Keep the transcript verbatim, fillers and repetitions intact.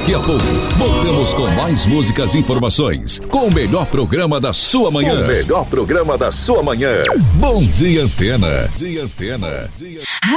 Daqui a pouco, voltamos com mais músicas e informações. Com o melhor programa da sua manhã. O melhor programa da sua manhã. Bom Dia Antena. Dia Antena. Dia...